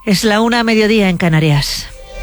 Es la 1:00 en Canarias.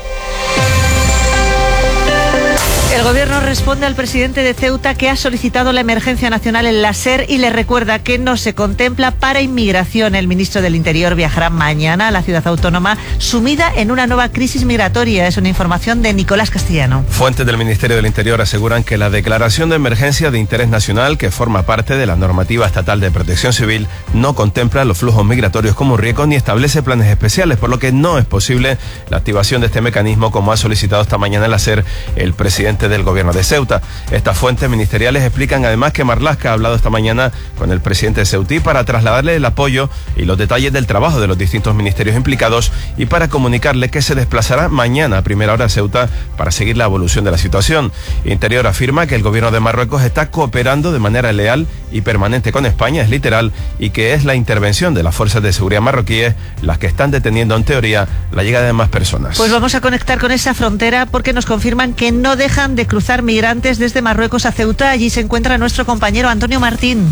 El Gobierno responde al presidente de Ceuta, que ha solicitado la emergencia nacional en la SER, y le recuerda que no se contempla para inmigración. El ministro del Interior viajará mañana a la ciudad autónoma, sumida en una nueva crisis migratoria. Es una información de Nicolás Castellano. Fuentes del Ministerio del Interior aseguran que la declaración de emergencia de interés nacional, que forma parte de la normativa estatal de protección civil, no contempla los flujos migratorios como un riesgo ni establece planes especiales, por lo que no es posible la activación de este mecanismo, como ha solicitado esta mañana en la SER el presidente del Gobierno de Ceuta. Estas fuentes ministeriales explican además que Marlaska ha hablado esta mañana con el presidente de Ceutí para trasladarle el apoyo y los detalles del trabajo de los distintos ministerios implicados, y para comunicarle que se desplazará mañana a primera hora a Ceuta para seguir la evolución de la situación. Interior afirma que el Gobierno de Marruecos está cooperando de manera leal y permanente con España, es literal, y que es la intervención de las fuerzas de seguridad marroquíes las que están deteniendo en teoría la llegada de más personas. Pues vamos a conectar con esa frontera, porque nos confirman que no dejan de cruzar migrantes desde Marruecos a Ceuta. Allí se encuentra nuestro compañero Antonio Martín.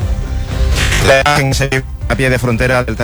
A pie de frontera del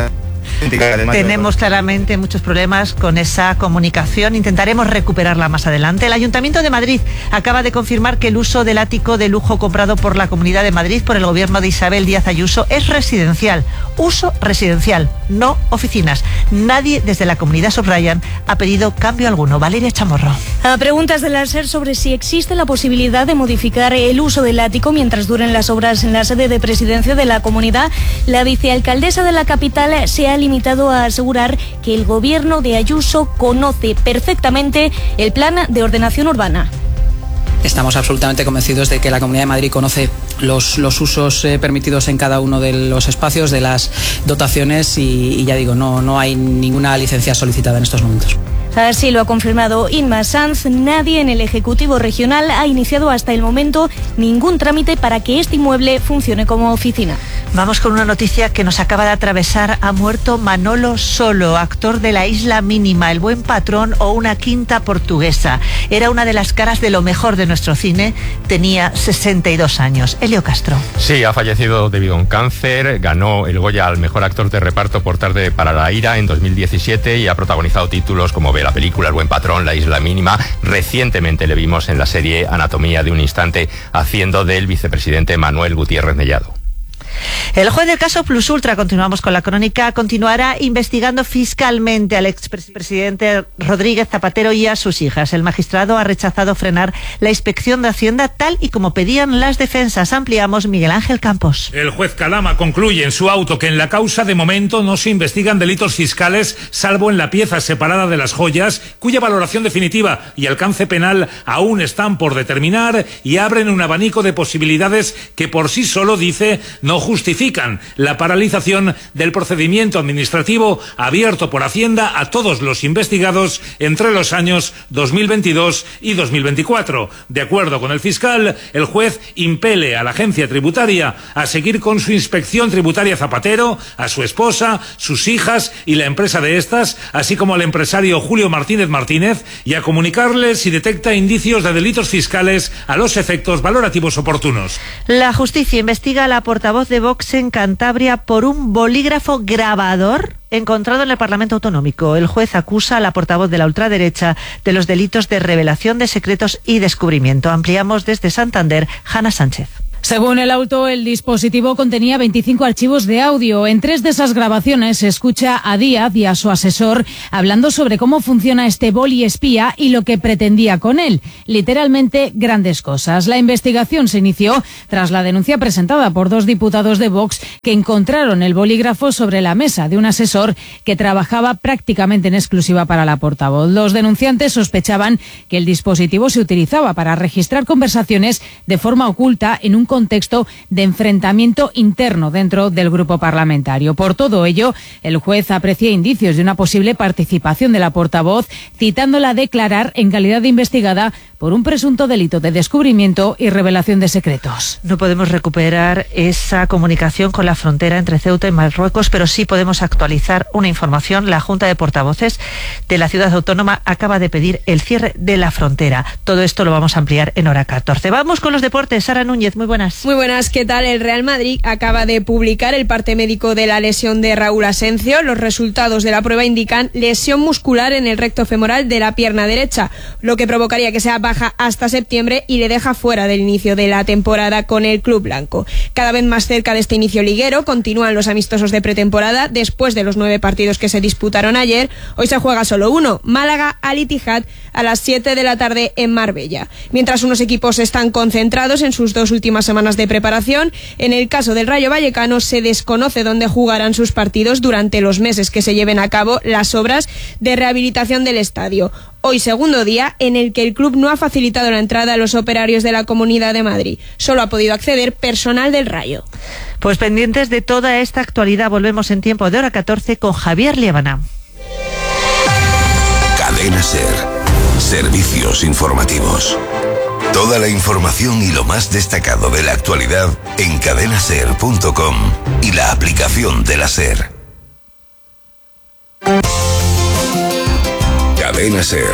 Tenemos claramente muchos problemas con esa comunicación. Intentaremos recuperarla más adelante. El Ayuntamiento de Madrid acaba de confirmar que el uso del ático de lujo comprado por la Comunidad de Madrid por el gobierno de Isabel Díaz Ayuso es residencial. Uso residencial, no oficinas. Nadie desde la comunidad, subrayan, ha pedido cambio alguno. Valeria Chamorro. A preguntas de la SER sobre si existe la posibilidad de modificar el uso del ático mientras duren las obras en la sede de presidencia de la comunidad, la vicealcaldesa de la capital se ha limitado a asegurar que el gobierno de Ayuso conoce perfectamente el plan de ordenación urbana. Estamos absolutamente convencidos de que la Comunidad de Madrid conoce los usos permitidos en cada uno de los espacios, de las dotaciones, y ya digo, no hay ninguna licencia solicitada en estos momentos. Así lo ha confirmado Inma Sanz. Nadie en el Ejecutivo Regional ha iniciado hasta el momento ningún trámite para que este inmueble funcione como oficina. Vamos con una noticia que nos acaba de atravesar. Ha muerto Manolo Solo, actor de La Isla Mínima, El Buen Patrón o Una Quinta Portuguesa. Era una de las caras de lo mejor de nuestro cine. Tenía 62 años. Elio Castro. Sí, ha fallecido debido a un cáncer. Ganó el Goya al mejor actor de reparto por Tarde para la ira en 2017 y ha protagonizado títulos como la película El Buen Patrón, La Isla Mínima. Recientemente le vimos en la serie Anatomía de un Instante haciendo del vicepresidente Manuel Gutiérrez Mellado. El juez del caso Plus Ultra, continuamos con la crónica, continuará investigando fiscalmente al expresidente Rodríguez Zapatero y a sus hijas. El magistrado ha rechazado frenar la inspección de Hacienda tal y como pedían las defensas. Ampliamos, Miguel Ángel Campos. El juez Calama concluye en su auto que en la causa de momento no se investigan delitos fiscales, salvo en la pieza separada de las joyas, cuya valoración definitiva y alcance penal aún están por determinar, y abren un abanico de posibilidades que por sí solo, dice, no justifican la paralización del procedimiento administrativo abierto por Hacienda a todos los investigados entre los años 2022 y 2024. De acuerdo con el fiscal, el juez impele a la agencia tributaria a seguir con su inspección tributaria Zapatero, a su esposa, sus hijas y la empresa de estas, así como al empresario Julio Martínez Martínez, y a comunicarles si detecta indicios de delitos fiscales a los efectos valorativos oportunos. La justicia investiga a la portavoz de Vox en Cantabria por un bolígrafo grabador encontrado en el Parlamento Autonómico. El juez acusa a la portavoz de la ultraderecha de los delitos de revelación de secretos y descubrimiento. Ampliamos desde Santander, Hanna Sánchez. Según el auto, el dispositivo contenía 25 archivos de audio. En 3 de esas grabaciones se escucha a Díaz y a su asesor hablando sobre cómo funciona este boli espía y lo que pretendía con él. Literalmente, grandes cosas. La investigación se inició tras la denuncia presentada por 2 diputados de Vox que encontraron el bolígrafo sobre la mesa de un asesor que trabajaba prácticamente en exclusiva para la portavoz. Los denunciantes sospechaban que el dispositivo se utilizaba para registrar conversaciones de forma oculta en un contexto de enfrentamiento interno dentro del grupo parlamentario. Por todo ello, el juez aprecia indicios de una posible participación de la portavoz, citándola a declarar en calidad de investigada por un presunto delito de descubrimiento y revelación de secretos. No podemos recuperar esa comunicación con la frontera entre Ceuta y Marruecos, pero sí podemos actualizar una información. La Junta de Portavoces de la ciudad autónoma acaba de pedir el cierre de la frontera. Todo esto lo vamos a ampliar en hora 14. Vamos con los deportes. Sara Núñez, muy buenas. buenas. Muy buenas, ¿qué tal? El Real Madrid acaba de publicar el parte médico de la lesión de Raúl Asencio. Los resultados de la prueba indican lesión muscular en el recto femoral de la pierna derecha, lo que provocaría que sea baja hasta septiembre y le deja fuera del inicio de la temporada con el club blanco. Cada vez más cerca de este inicio liguero, continúan los amistosos de pretemporada. Después de los 9 partidos que se disputaron ayer, hoy se juega solo uno, Málaga Al Ittihad, a las 7 de la tarde en Marbella. Mientras unos equipos están concentrados en sus 2 últimas semanas de preparación, en el caso del Rayo Vallecano se desconoce dónde jugarán sus partidos durante los meses que se lleven a cabo las obras de rehabilitación del estadio. Hoy segundo día en el que el club no ha facilitado la entrada a los operarios de la Comunidad de Madrid. Solo ha podido acceder personal del Rayo. Pues pendientes de toda esta actualidad, volvemos en tiempo de hora 14 con Javier Liébana. Cadena SER. Servicios informativos. Toda la información y lo más destacado de la actualidad en cadenaser.com y la aplicación de la SER. Cadena SER.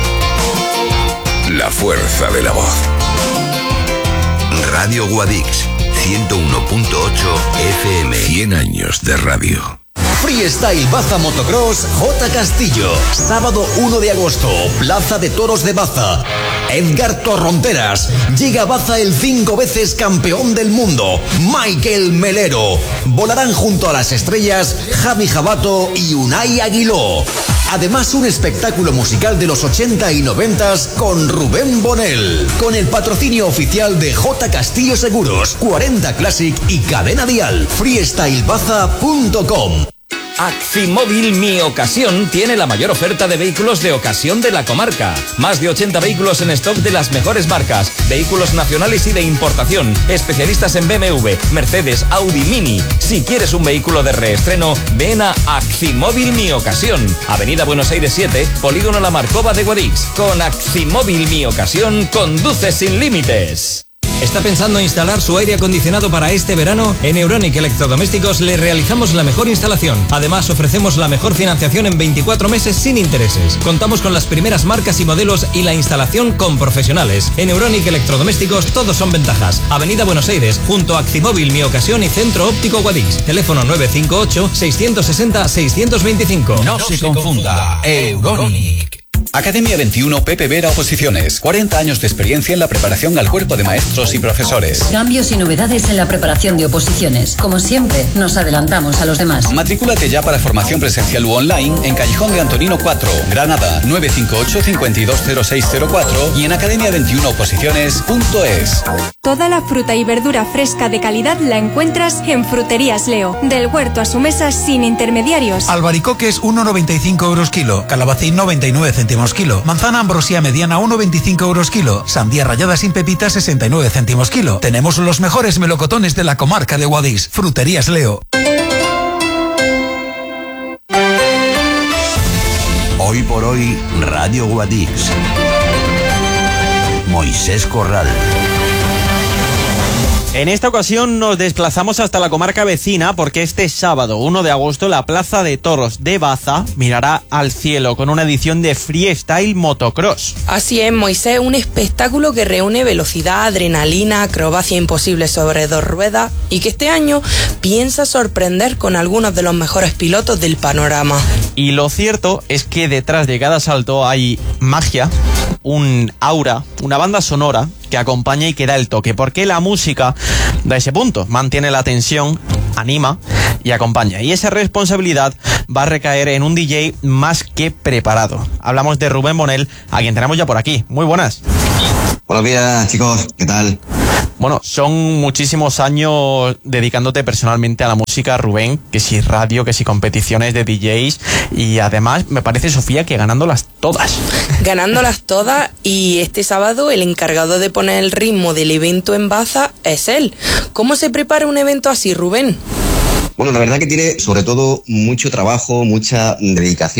La fuerza de la voz. Radio Guadix, 101.8 FM. 100 años de radio. Freestyle Baza Motocross J. Castillo. Sábado 1 de agosto, Plaza de Toros de Baza. Edgar Torronteras. Llega a Baza el 5 veces campeón del mundo, Michael Melero. Volarán junto a las estrellas Javi Jabato y Unai Aguiló. Además, un espectáculo musical de los 80 y 90 con Rubén Bonel. Con el patrocinio oficial de J. Castillo Seguros, 40 Classic y Cadena Dial. freestylebaza.com. Actimóvil Mi Ocasión tiene la mayor oferta de vehículos de ocasión de la comarca. Más de 80 vehículos en stock de las mejores marcas, vehículos nacionales y de importación, especialistas en BMW, Mercedes, Audi, Mini. Si quieres un vehículo de reestreno, ven a Actimóvil Mi Ocasión. Avenida Buenos Aires 7, Polígono La Marcova de Guadix. Con Actimóvil Mi Ocasión, conduce sin límites. ¿Está pensando en instalar su aire acondicionado para este verano? En Euronic Electrodomésticos le realizamos la mejor instalación. Además, ofrecemos la mejor financiación en 24 meses sin intereses. Contamos con las primeras marcas y modelos y la instalación con profesionales. En Euronic Electrodomésticos todos son ventajas. Avenida Buenos Aires, junto a Actimóvil Mi Ocasión y Centro Óptico Guadix. Teléfono 958-660-625. No se confunda. Euronic. Academia 21 Pepe Vera Oposiciones. 40 años de experiencia en la preparación al cuerpo de maestros y profesores. Cambios y novedades en la preparación de oposiciones. Como siempre, nos adelantamos a los demás. Matrículate ya para formación presencial u online en Callejón de Antonino 4, Granada, 958-520604 y en academia21oposiciones.es. Toda la fruta y verdura fresca de calidad la encuentras en Fruterías Leo. Del huerto a su mesa sin intermediarios. Albaricoques 1,95 euros kilo. Calabacín 99 céntimos kilo. Manzana Ambrosia mediana 1,25 euros kilo. Sandía rallada sin pepitas 69 céntimos kilo. Tenemos los mejores melocotones de la comarca de Guadix. Fruterías Leo. Hoy por hoy, Radio Guadix. Moisés Corral. En esta ocasión nos desplazamos hasta la comarca vecina porque este sábado 1 de agosto la Plaza de Toros de Baza mirará al cielo con una edición de Freestyle Motocross. Así es, Moisés, un espectáculo que reúne velocidad, adrenalina, acrobacia imposible sobre 2 ruedas y que este año piensa sorprender con algunos de los mejores pilotos del panorama. Y lo cierto es que detrás de cada salto hay magia, un aura, una banda sonora que acompaña y que da el toque, porque la música da ese punto, mantiene la tensión, anima y acompaña, y esa responsabilidad va a recaer en un DJ más que preparado. Hablamos de Rubén Bonel, a quien tenemos ya por aquí. Muy buenas. Buenos días, chicos, ¿qué tal? Bueno, son muchísimos años dedicándote personalmente a la música, Rubén, que si radio, que si competiciones de DJs, y además me parece, Sofía, que ganándolas todas. Ganándolas todas, y este sábado el encargado de poner el ritmo del evento en Baza es él. ¿Cómo se prepara un evento así, Rubén? Bueno, la verdad que tiene sobre todo mucho trabajo, mucha dedicación,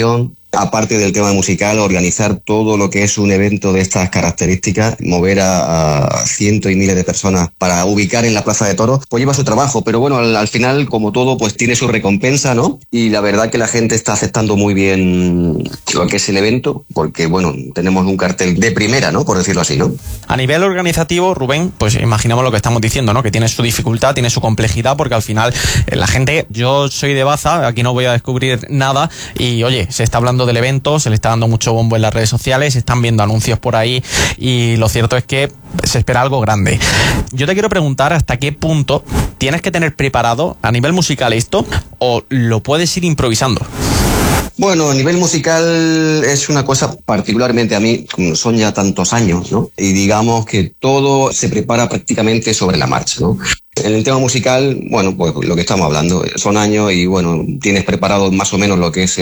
Aparte del tema musical, organizar todo lo que es un evento de estas características, mover a cientos y miles de personas para ubicar en la Plaza de Toros, pues lleva su trabajo, pero bueno, al final, como todo, pues tiene su recompensa, ¿no? Y la verdad que la gente está aceptando muy bien lo que es el evento, porque bueno, tenemos un cartel de primera, ¿no? Por decirlo así, ¿no? A nivel organizativo, Rubén, pues imaginamos lo que estamos diciendo, ¿no? Que tiene su dificultad, tiene su complejidad, porque al final la gente, yo soy de Baza, aquí no voy a descubrir nada, y oye, se está hablando del evento, se le está dando mucho bombo en las redes sociales, se están viendo anuncios por ahí, y lo cierto es que se espera algo grande. Yo te quiero preguntar hasta qué punto tienes que tener preparado a nivel musical esto, o lo puedes ir improvisando. Bueno, a nivel musical es una cosa particularmente a mí, como son ya tantos años, ¿no? Y digamos que todo se prepara prácticamente sobre la marcha, ¿no? En el tema musical, bueno, pues lo que estamos hablando, son años y bueno, tienes preparado más o menos lo que es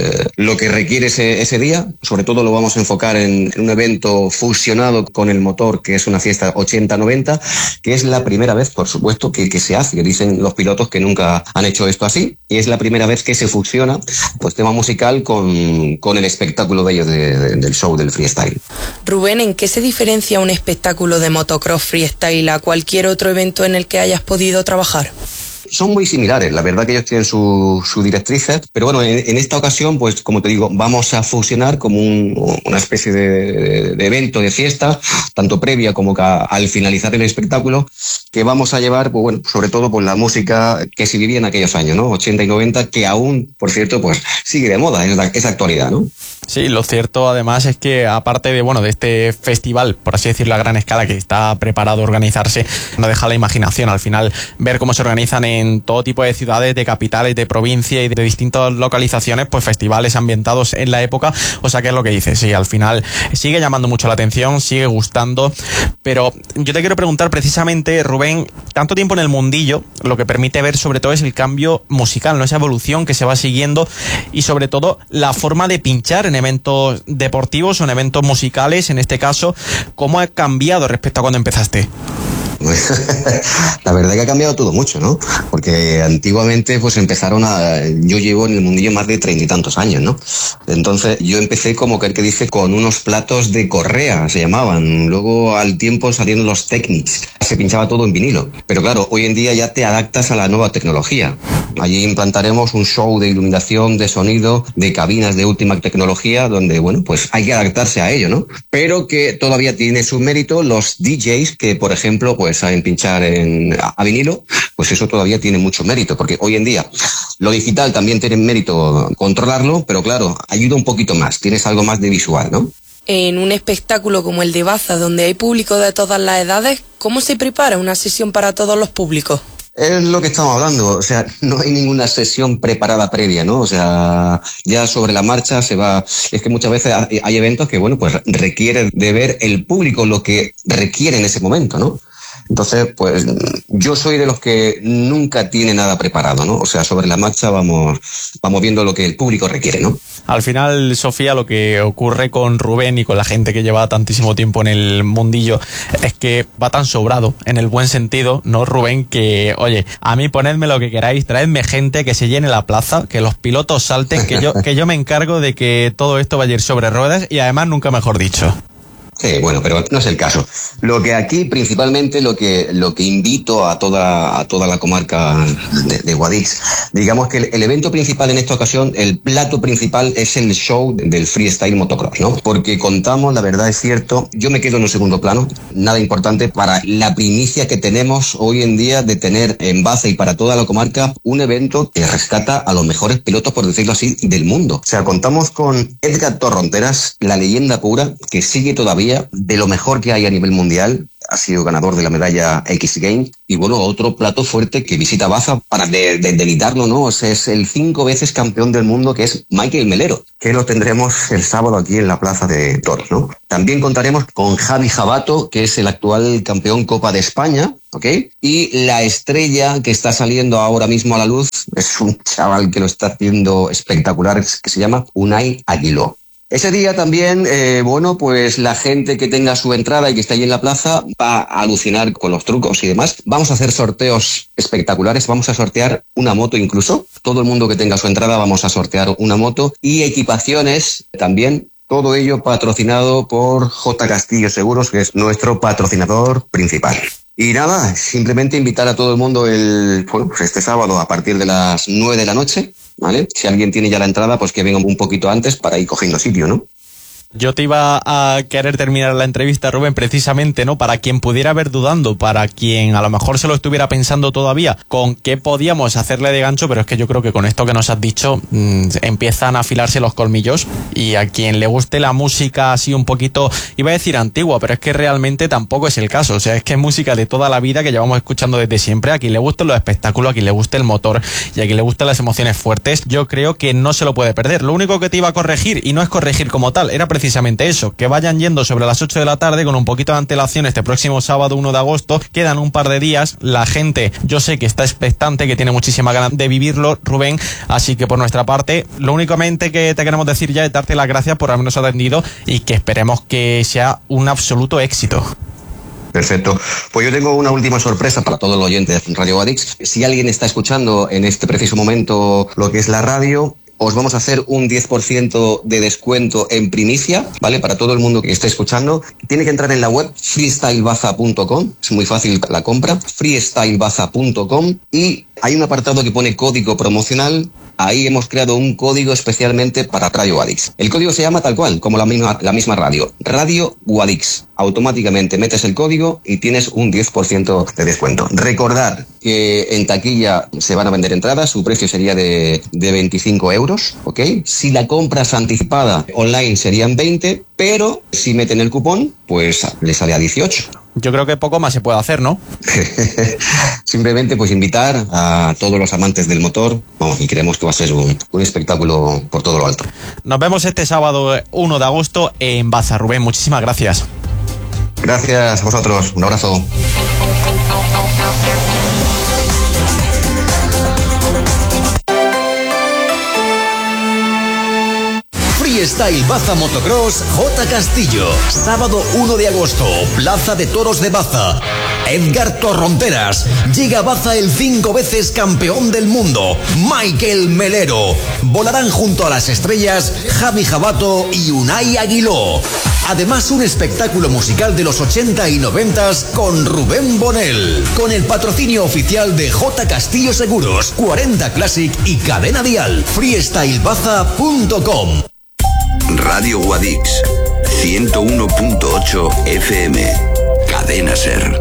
lo que requiere ese día. Sobre todo lo vamos a enfocar en un evento fusionado con el motor, que es una fiesta 80-90, que es la primera vez, por supuesto, que se hace. Dicen los pilotos que nunca han hecho esto así, y es la primera vez que se fusiona, pues, tema musical con el espectáculo bello del show del freestyle. Rubén, ¿en qué se diferencia un espectáculo de motocross freestyle a cualquier otro evento en el que hayas podido trabajar? Son muy similares, la verdad que ellos tienen sus directrices, pero bueno, en esta ocasión, pues como te digo, vamos a fusionar como una especie de evento, de fiesta, tanto previa como al finalizar el espectáculo, que vamos a llevar, pues bueno, sobre todo por la música que se vivía en aquellos años, ¿no? 80 y 90, que aún, por cierto, pues sigue de moda esa actualidad, ¿no? Sí, lo cierto además es que aparte de este festival, por así decirlo, a gran escala que está preparado a organizarse, no deja la imaginación. Al final, ver cómo se organizan en todo tipo de ciudades, de capitales, de provincia y de distintas localizaciones, pues festivales ambientados en la época. O sea, que es lo que dices, sí, al final sigue llamando mucho la atención, sigue gustando. Pero yo te quiero preguntar precisamente, Rubén, tanto tiempo en el mundillo, lo que permite ver sobre todo es el cambio musical, ¿no? Esa evolución que se va siguiendo y sobre todo la forma de pinchar en eventos deportivos o en eventos musicales, en este caso, ¿cómo ha cambiado respecto a cuando empezaste? La verdad que ha cambiado todo mucho, ¿no? Porque antiguamente pues yo llevo en el mundillo más de 30 y tantos años, ¿no? Entonces yo empecé como que dice con unos platos de correa, se llamaban. Luego al tiempo salieron los Technics, se pinchaba todo en vinilo. Pero claro, hoy en día ya te adaptas a la nueva tecnología. Allí implantaremos un show de iluminación, de sonido, de cabinas de última tecnología, donde, bueno, pues hay que adaptarse a ello, ¿no? Pero que todavía tiene su mérito los DJs que, por ejemplo, pues saben pinchar a vinilo, pues eso todavía tiene mucho mérito, porque hoy en día lo digital también tiene mérito controlarlo, pero claro, ayuda un poquito más, tienes algo más de visual, ¿no? En un espectáculo como el de Baza, donde hay público de todas las edades, ¿cómo se prepara una sesión para todos los públicos? Es lo que estamos hablando, o sea, no hay ninguna sesión preparada previa, ¿no? O sea, ya sobre la marcha se va. Es que muchas veces hay eventos que, bueno, pues requieren de ver el público lo que requiere en ese momento, ¿no? Entonces, pues yo soy de los que nunca tiene nada preparado, ¿no? O sea, sobre la marcha vamos viendo lo que el público requiere, ¿no? Al final, Sofía, lo que ocurre con Rubén y con la gente que lleva tantísimo tiempo en el mundillo es que va tan sobrado, en el buen sentido, ¿no, Rubén? Que, oye, a mí ponedme lo que queráis, traedme gente, que se llene la plaza, que los pilotos salten, que yo me encargo de que todo esto vaya a ir sobre ruedas y además nunca mejor dicho. Sí, bueno, pero no es el caso. Lo que aquí principalmente lo que invito a toda la comarca de Guadix, digamos que el evento principal en esta ocasión, el plato principal es el show del freestyle motocross, ¿no? Porque contamos, la verdad es cierto, yo me quedo en un segundo plano, nada importante para la primicia que tenemos hoy en día de tener en Baza y para toda la comarca un evento que rescata a los mejores pilotos, por decirlo así, del mundo. O sea, contamos con Edgar Torronteras, la leyenda pura, que sigue todavía de lo mejor que hay a nivel mundial, ha sido ganador de la medalla X Games, y bueno, otro plato fuerte que visita Baza para delitarlo, ¿no? O sea, es el 5 veces campeón del mundo, que es Michael Melero, que lo tendremos el sábado aquí en la Plaza de Toros, ¿no? También contaremos con Javi Jabato, que es el actual campeón Copa de España, ¿ok? Y la estrella que está saliendo ahora mismo a la luz es un chaval que lo está haciendo espectacular, que se llama Unai Aguiló. Ese día también, bueno, pues la gente que tenga su entrada y que esté ahí en la plaza va a alucinar con los trucos y demás. Vamos a hacer sorteos espectaculares, vamos a sortear una moto incluso. Todo el mundo que tenga su entrada vamos a sortear una moto y equipaciones también. Todo ello patrocinado por J. Castillo Seguros, que es nuestro patrocinador principal. Y nada, simplemente invitar a todo el mundo pues este sábado a partir de las 9 de la noche, ¿vale? Si alguien tiene ya la entrada, pues que venga un poquito antes para ir cogiendo sitio, ¿no? Yo te iba a querer terminar la entrevista, Rubén, precisamente, ¿no? Para quien pudiera haber dudando, para quien a lo mejor se lo estuviera pensando todavía, con qué podíamos hacerle de gancho, pero es que yo creo que con esto que nos has dicho empiezan a afilarse los colmillos, y a quien le guste la música así un poquito, iba a decir antigua, pero es que realmente tampoco es el caso. O sea, es que es música de toda la vida que llevamos escuchando desde siempre. A quien le gusten los espectáculos, a quien le guste el motor y a quien le gusten las emociones fuertes, yo creo que no se lo puede perder. Lo único que te iba a corregir, y no es corregir como tal, era precisamente eso, que vayan yendo sobre las 8 de la tarde con un poquito de antelación este próximo sábado 1 de agosto. Quedan un par de días, la gente yo sé que está expectante, que tiene muchísima ganas de vivirlo, Rubén, así que por nuestra parte lo únicamente que te queremos decir ya es darte las gracias por habernos atendido y que esperemos que sea un absoluto éxito. Perfecto. Pues yo tengo una última sorpresa para todos los oyentes de Radio Guadix. Si alguien está escuchando en este preciso momento lo que es la radio, os vamos a hacer un 10% de descuento en primicia, ¿vale? Para todo el mundo que esté escuchando. Tiene que entrar en la web freestylebaza.com, es muy fácil la compra, freestylebaza.com, y hay un apartado que pone código promocional. Ahí hemos creado un código especialmente para Radio Guadix. El código se llama tal cual, como la misma radio. Radio Guadix. Automáticamente metes el código y tienes un 10% de descuento. Recordad que en taquilla se van a vender entradas, su precio sería de 25 euros, ¿ok? Si la compras anticipada online serían 20, pero si meten el cupón, pues le sale a 18. Yo creo que poco más se puede hacer, ¿no? Simplemente pues invitar a todos los amantes del motor, y creemos que va a ser un espectáculo por todo lo alto. Nos vemos este sábado 1 de agosto en Baza. Rubén, muchísimas gracias. Gracias a vosotros, un abrazo. Freestyle Baza Motocross J. Castillo. Sábado 1 de agosto, Plaza de Toros de Baza. Edgar Torronteras. Llega a Baza el 5 veces campeón del mundo, Michael Melero. Volarán junto a las estrellas Javi Jabato y Unai Aguiló. Además, un espectáculo musical de los 80 y 90 con Rubén Bonel. Con el patrocinio oficial de J. Castillo Seguros, 40 Classic y Cadena Dial. freestylebaza.com. Radio Guadix, 101.8 FM, Cadena SER.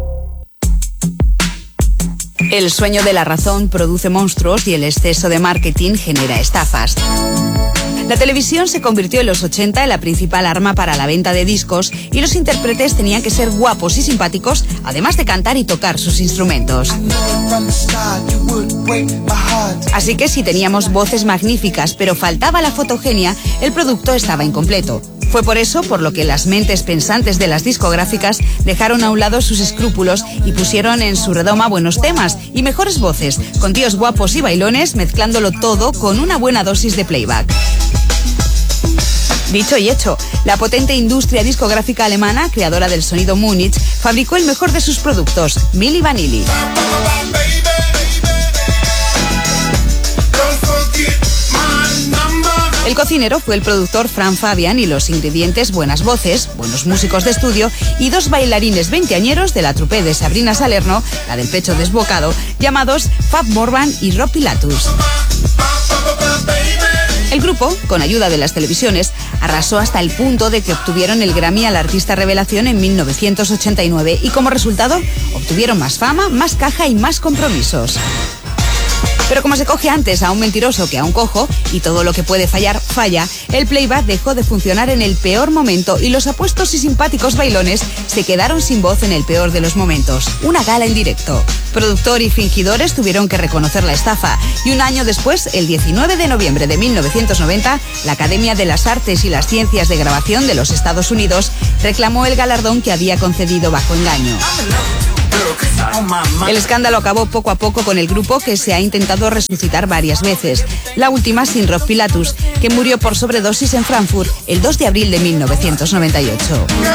El sueño de la razón produce monstruos y el exceso de marketing genera estafas. La televisión se convirtió en los 80 en la principal arma para la venta de discos y los intérpretes tenían que ser guapos y simpáticos, además de cantar y tocar sus instrumentos. Así que si teníamos voces magníficas pero faltaba la fotogenia, el producto estaba incompleto. Fue por eso por lo que las mentes pensantes de las discográficas dejaron a un lado sus escrúpulos y pusieron en su redoma buenos temas y mejores voces, con tíos guapos y bailones, mezclándolo todo con una buena dosis de playback. Dicho y hecho, la potente industria discográfica alemana, creadora del sonido Múnich, fabricó el mejor de sus productos, Milli Vanilli. El cocinero fue el productor Frank Fabian y los ingredientes buenas voces, buenos músicos de estudio y dos bailarines veinteañeros de la troupe de Sabrina Salerno, la del pecho desbocado, llamados Fab Morvan y Rob Pilatus. El grupo, con ayuda de las televisiones, arrasó hasta el punto de que obtuvieron el Grammy al Artista Revelación en 1989 y como resultado obtuvieron más fama, más caja y más compromisos. Pero como se coge antes a un mentiroso que a un cojo, y todo lo que puede fallar, falla, el playback dejó de funcionar en el peor momento y los apuestos y simpáticos bailones se quedaron sin voz en el peor de los momentos. Una gala en directo. Productor y fingidores tuvieron que reconocer la estafa y un año después, el 19 de noviembre de 1990, la Academia de las Artes y las Ciencias de Grabación de los Estados Unidos reclamó el galardón que había concedido bajo engaño. El escándalo acabó poco a poco con el grupo, que se ha intentado resucitar varias veces. La última sin Rob Pilatus, que murió por sobredosis en Frankfurt el 2 de abril de 1998.